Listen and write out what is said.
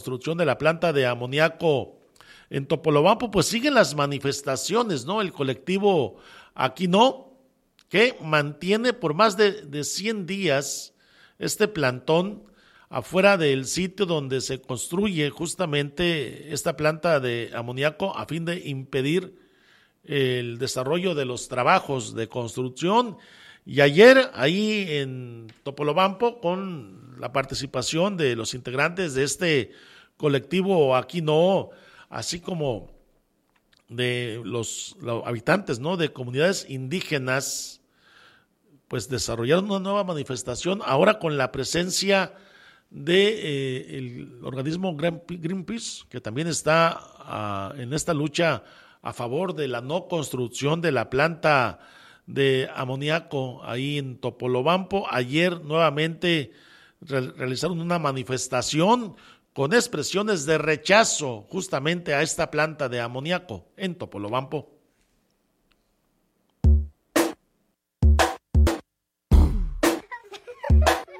construcción de la planta de amoníaco en Topolobampo, pues siguen las manifestaciones, ¿no? El colectivo Aquí No, que mantiene por más de 100 días este plantón afuera del sitio donde se construye justamente esta planta de amoníaco a fin de impedir el desarrollo de los trabajos de construcción. Y ayer ahí en Topolobampo, con la participación de los integrantes de este colectivo Aquí No, así como de los habitantes, ¿no?, de comunidades indígenas, pues desarrollaron una nueva manifestación, ahora con la presencia de el organismo Greenpeace, que también está en esta lucha a favor de la no construcción de la planta de amoníaco ahí en Topolobampo. Ayer nuevamente realizaron una manifestación con expresiones de rechazo justamente a esta planta de amoníaco en Topolobampo.